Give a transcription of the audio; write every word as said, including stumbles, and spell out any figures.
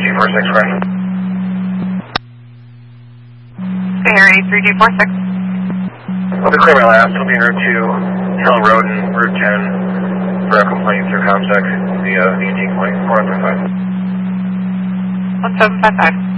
two four six, correct? Harry, three two four six. I'll be clear my last. I'll be en route to Hill Road and Route ten for a complaint through ComSec via V N T complaint four one five five. one seven five five.